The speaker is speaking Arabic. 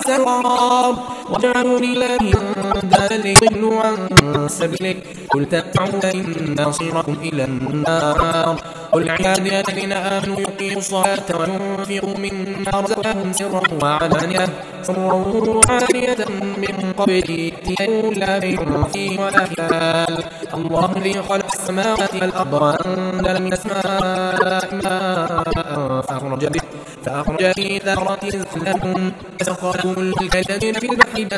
السراب وجعلوا لله أندادا ليضلوا عن سبيله قل تمتعوا فإن مصيركم إلى النار قل عبادي الذين آمنوا يقيموا الصلاة وينفقوا مما رزقناهم سرا وعلانية من قبل يأتي يوم لا بيع فيه ولا خلال الله الذي خلق السماوات والأرض وأنزل من السماء ماء فأخرج به ثمرات رزقا لكم وسخر لكم الفلك الذين في البحر